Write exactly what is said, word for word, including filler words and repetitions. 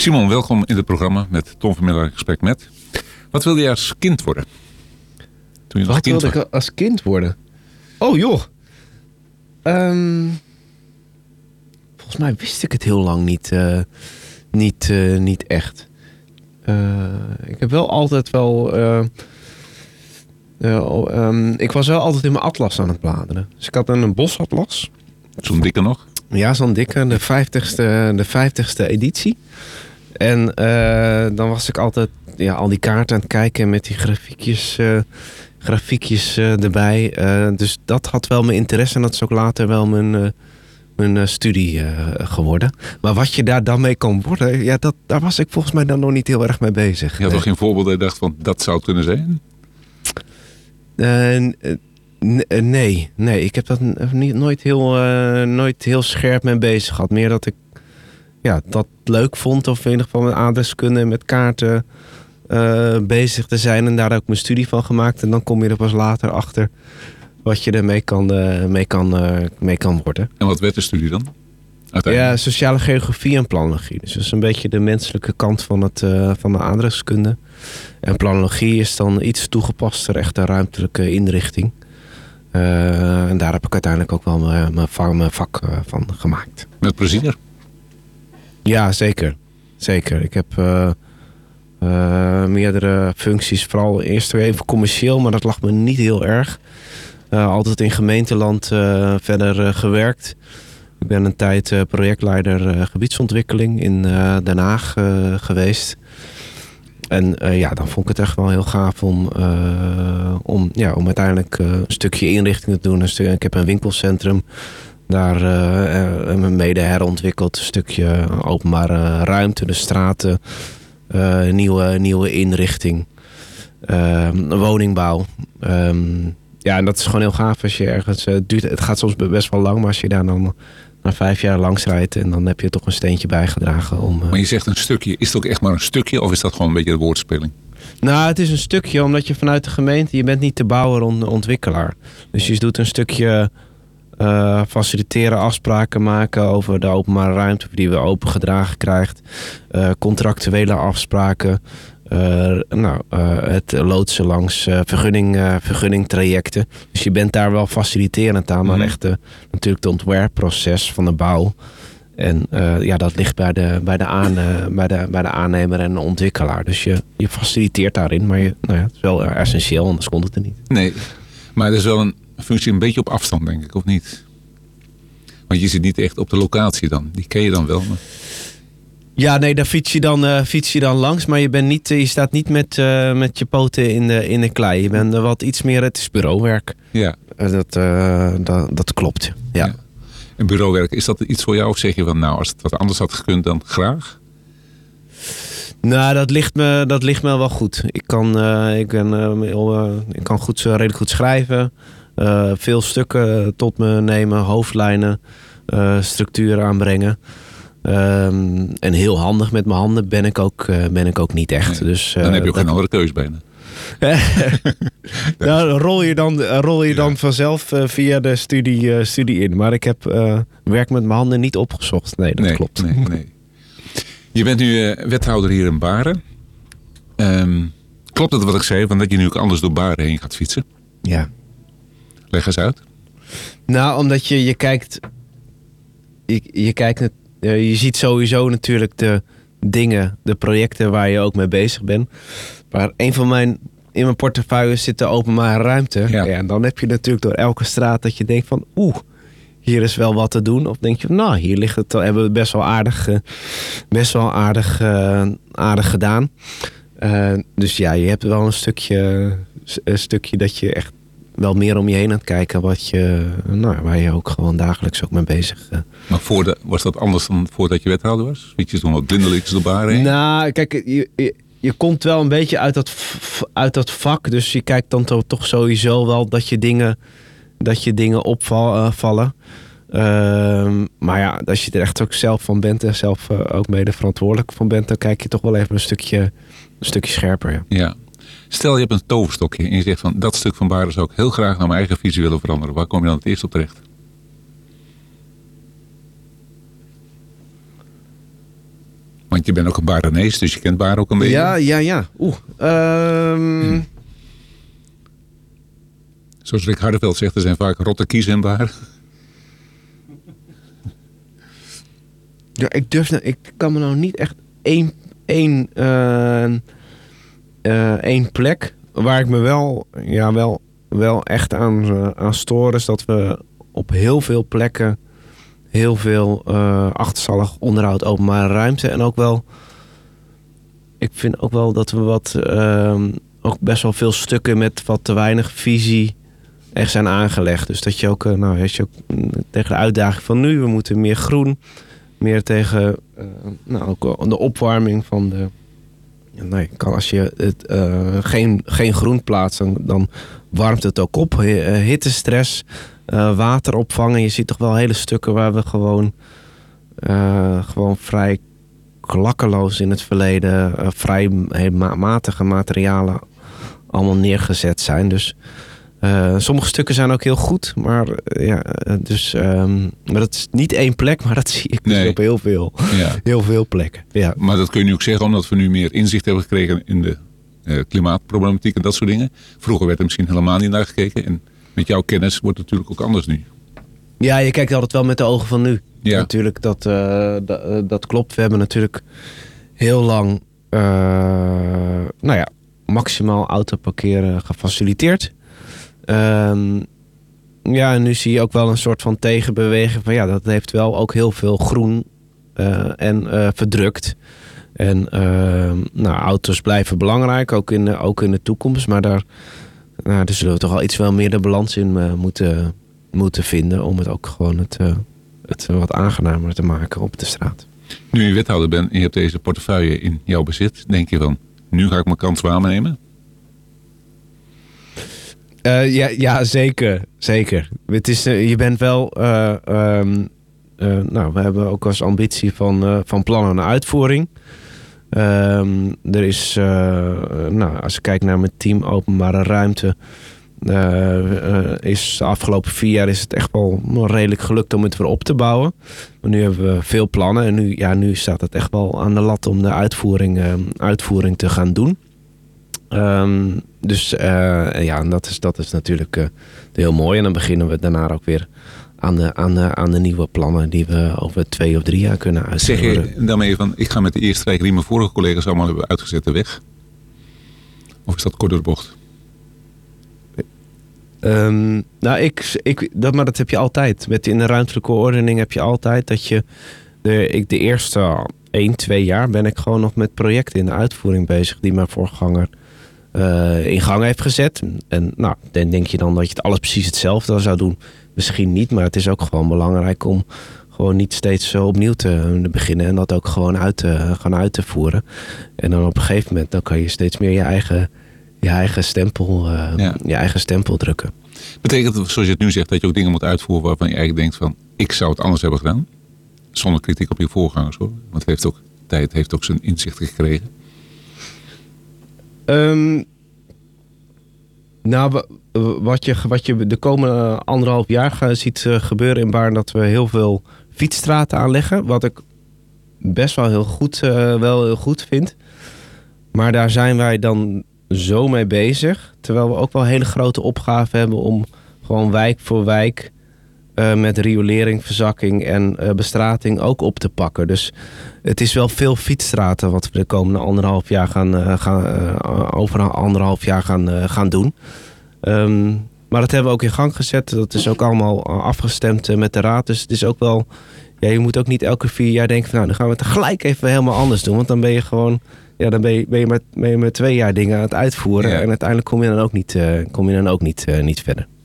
Simon, welkom in het programma met Tom Vermiller in gesprek met. Wat wilde je als kind worden? Toen je Wat kind wilde was? ik als kind worden? Oh joh. Um, volgens mij wist ik het heel lang niet, uh, niet, uh, niet echt. Uh, ik heb wel altijd wel... Uh, uh, um, ik was wel altijd in mijn atlas aan het bladeren. Dus ik had een bosatlas. Zo'n dikke nog? Ja, zo'n dikke. De vijftigste, de vijftigste editie. En uh, dan was ik altijd ja, al die kaarten aan het kijken met die grafiekjes, uh, grafiekjes uh, erbij. Uh, dus dat had wel mijn interesse en dat is ook later wel mijn, uh, mijn uh, studie uh, geworden. Maar wat je daar dan mee kan worden, ja, dat, daar was ik volgens mij dan nog niet heel erg mee bezig. Je had toch geen voorbeeld dat je dacht van dat zou het kunnen zijn? Uh, n- nee, nee, ik heb dat niet, nooit, heel, uh, nooit heel scherp mee bezig gehad. Meer dat ik ja, dat leuk vond, of in ieder geval met aardrijkskunde en met kaarten uh, bezig te zijn en daar ook mijn studie van gemaakt. En dan kom je er pas later achter wat je ermee kan, uh, mee kan, uh, mee kan worden. En wat werd de studie dan? Ja, sociale geografie en planologie. Dus dat is een beetje de menselijke kant van, het, uh, van de aardrijkskunde. En planologie is dan iets toegepaster, echt een ruimtelijke inrichting. Uh, en daar heb ik uiteindelijk ook wel mijn, mijn vak, mijn vak uh, van gemaakt. Met plezier? Ja, zeker. Zeker. Ik heb uh, uh, meerdere functies. Vooral eerst weer even commercieel, maar dat lag me niet heel erg. Uh, altijd in gemeenteland uh, verder uh, gewerkt. Ik ben een tijd uh, projectleider uh, gebiedsontwikkeling in uh, Den Haag uh, geweest. En uh, ja, dan vond ik het echt wel heel gaaf om, uh, om, ja, om uiteindelijk uh, een stukje inrichting te doen. Een stuk, ik heb een winkelcentrum daar uh, uh, mede herontwikkeld. Een stukje openbare ruimte, de straten, uh, nieuwe, nieuwe inrichting, uh, woningbouw. Um, ja, en dat is gewoon heel gaaf als je ergens... Uh, duurt, het gaat soms best wel lang, maar als je daar dan na vijf jaar langs rijdt en dan heb je toch een steentje bijgedragen om... Uh... Maar je zegt een stukje. Is het ook echt maar een stukje of is dat gewoon een beetje de woordspeling? Nou, het is een stukje omdat je vanuit de gemeente... Je bent niet de bouwer of ontwikkelaar. Dus je doet een stukje uh, faciliteren, afspraken maken over de openbare ruimte die we opengedragen krijgt. Uh, contractuele afspraken. Uh, nou, uh, het loodsen langs uh, vergunning, uh, vergunningtrajecten. Dus je bent daar wel faciliterend aan, maar mm-hmm. echt uh, natuurlijk het ontwerpproces van de bouw. En uh, ja, dat ligt bij de, bij, de aan, uh, bij, de, bij de aannemer en de ontwikkelaar. Dus je, je faciliteert daarin, maar je, nou ja, het is wel uh, essentieel, anders komt het er niet. Nee, maar het is wel een functie een beetje op afstand, denk ik, of niet? Want je zit niet echt op de locatie dan. Die ken je dan wel, maar... Ja, nee, daar fiets je dan, uh, fiets je dan langs. Maar je, bent niet, je staat niet met, uh, met je poten in de, in de klei. Je bent uh, wat iets meer... Het is bureauwerk. Ja. Uh, dat, uh, dat, dat klopt, ja. ja. En bureauwerk, is dat iets voor jou? Of zeg je van, nou, als het wat anders had gekund, dan graag? Nou, dat ligt me, dat ligt me wel goed. Ik kan, uh, ik ben, uh, heel, uh, ik kan goed, uh, redelijk goed schrijven. Uh, veel stukken tot me nemen. Hoofdlijnen. Uh, structuur aanbrengen. Um, en heel handig met mijn handen ben ik ook, uh, ben ik ook niet echt. Nee, dus, uh, dan heb je ook dat... geen andere keus bijna. Nou, rol je dan, rol je dan ja. vanzelf uh, via de studie, uh, studie in. Maar ik heb uh, werk met mijn handen niet opgezocht. Nee, dat nee, klopt. Nee, nee. Je bent nu uh, wethouder hier in Baren. Um, klopt het wat ik zei, van dat je nu ook anders door Baren heen gaat fietsen? Ja. Leg eens uit. Nou, omdat je, je kijkt... Je, je kijkt... Uh, je ziet sowieso natuurlijk de dingen, de projecten waar je ook mee bezig bent. Maar een van mijn... In mijn portefeuille zit de openbare ruimte. Ja. Ja, en dan heb je natuurlijk door elke straat dat je denkt van... Oeh, hier is wel wat te doen. Of denk je van, nou, hier ligt het, hebben we het best wel aardig, uh, best wel aardig, uh, aardig gedaan. Uh, dus ja, je hebt wel een stukje, een stukje dat je echt wel meer om je heen aan het kijken. Wat je, nou, waar je ook gewoon dagelijks ook mee bezig uh. Maar voor de, was dat anders dan voordat je wethouder was? Fiets je toen wat blindelings door Baren heen? Nou, kijk, je... je Je komt wel een beetje uit dat, uit dat vak. Dus je kijkt dan to, toch sowieso wel dat je dingen, dat je dingen opvallen. Uh, maar ja, als je er echt ook zelf van bent en zelf uh, ook mede verantwoordelijk van bent, dan kijk je toch wel even een stukje, een stukje scherper. Ja. Ja. Stel je hebt een toverstokje en je zegt van dat stuk van Baren zou ik heel graag naar mijn eigen visie willen veranderen. Waar kom je dan het eerst op terecht? Want je bent ook een Barenees, dus je kent Baren ook een beetje. Ja, ja, ja. Oeh. Um... Hmm. Zoals Rick Hardeveld zegt, er zijn vaak rotte kiezen in Baren. Ja, ik durf nou, ik kan me nou niet echt één, één, uh, uh, één plek waar ik me wel, ja, wel, wel echt aan, uh, aan stoor, is dat we op heel veel plekken heel veel uh, achterstallig onderhoud openbare ruimte en ook wel, ik vind ook wel dat we wat, uh, ook best wel veel stukken met wat te weinig visie echt zijn aangelegd. Dus dat je ook, uh, nou, weet je, ook tegen de uitdaging van nu, we moeten meer groen. Meer tegen uh, nou, ook de opwarming van de... Nee, kan als je het, uh, geen, geen groen plaatst, dan, dan warmt het ook op. Hittestress, uh, water opvangen. Je ziet toch wel hele stukken waar we gewoon, uh, gewoon vrij klakkeloos in het verleden... Uh, vrij ma- matige materialen allemaal neergezet zijn. Dus... Uh, sommige stukken zijn ook heel goed, maar uh, ja, dus, um, maar dat is niet één plek, maar dat zie ik dus nee. op heel veel, ja. heel veel plekken. Ja. Maar dat kun je nu ook zeggen omdat we nu meer inzicht hebben gekregen in de uh, klimaatproblematiek en dat soort dingen. Vroeger werd er misschien helemaal niet naar gekeken en met jouw kennis wordt het natuurlijk ook anders nu. Ja, je kijkt altijd wel met de ogen van nu. Ja. Natuurlijk, dat, uh, dat, dat klopt. We hebben natuurlijk heel lang, uh, nou ja, maximaal autoparkeren gefaciliteerd. Um, ja, en nu zie je ook wel een soort van tegenbeweging van ja, dat heeft wel ook heel veel groen uh, en uh, verdrukt. En uh, nou, auto's blijven belangrijk, ook in, uh, ook in de toekomst. Maar daar, nou, daar zullen we toch al iets wel meer de balans in uh, moeten, moeten vinden om het ook gewoon het, uh, het wat aangenamer te maken op de straat. Nu je wethouder bent en je hebt deze portefeuille in jouw bezit, denk je van nu ga ik mijn kans waarnemen? Uh, ja, ja, zeker. Zeker. Het is, uh, je bent wel... Uh, um, uh, nou, we hebben ook als ambitie van, uh, van plannen naar uitvoering. Um, er is... Uh, nou, als ik kijk naar mijn team openbare ruimte... Uh, uh, is de afgelopen vier jaar is het echt wel redelijk gelukt om het weer op te bouwen. Maar nu hebben we veel plannen. En nu, ja, nu staat het echt wel aan de lat om de uitvoering, uh, uitvoering te gaan doen. Um, dus uh, ja, en dat is, dat is natuurlijk uh, heel mooi. En dan beginnen we daarna ook weer aan de, aan, de, aan de nieuwe plannen die we over twee of drie jaar kunnen uitvoeren. Zeg je daarmee van, ik ga met de eerste rijk die mijn vorige collega's allemaal hebben uitgezet de weg? Of is dat kort door de bocht? Um, nou, ik, ik, dat, maar dat heb je altijd. Met in de ruimtelijke ordening heb je altijd dat je de, ik, de eerste één, twee jaar ben ik gewoon nog met projecten in de uitvoering bezig die mijn voorganger Uh, in gang heeft gezet. En nou, dan denk je dan dat je het alles precies hetzelfde zou doen. Misschien niet, maar het is ook gewoon belangrijk om gewoon niet steeds opnieuw te beginnen en dat ook gewoon uit te, gaan uit te voeren. En dan op een gegeven moment dan kan je steeds meer je eigen, je eigen stempel, uh, ja. je eigen stempel drukken. Betekent het, zoals je het nu zegt, dat je ook dingen moet uitvoeren waarvan je eigenlijk denkt van, ik zou het anders hebben gedaan? Zonder kritiek op je voorgangers hoor. Want het heeft ook, tijd heeft ook zijn inzicht gekregen. Um, nou, wat je, wat je de komende anderhalf jaar ziet gebeuren in Baarn, dat we heel veel fietsstraten aanleggen. Wat ik best wel heel goed, uh, wel heel goed vind. Maar daar zijn wij dan zo mee bezig. Terwijl we ook wel hele grote opgaven hebben om gewoon wijk voor wijk Uh, met riolering, verzakking en uh, bestrating ook op te pakken. Dus het is wel veel fietsstraten wat we de komende anderhalf jaar gaan, uh, gaan uh, over anderhalf jaar gaan, uh, gaan doen. Um, maar dat hebben we ook in gang gezet. Dat is ook allemaal afgestemd uh, met de raad. Dus het is ook wel, ja, je moet ook niet elke vier jaar denken van, nou, dan gaan we het tegelijk even helemaal anders doen. Want dan ben je gewoon, ja, dan ben je, ben je, met, ben je met twee jaar dingen aan het uitvoeren. Ja. En uiteindelijk kom je dan ook niet, uh, kom je dan ook niet, uh, niet verder.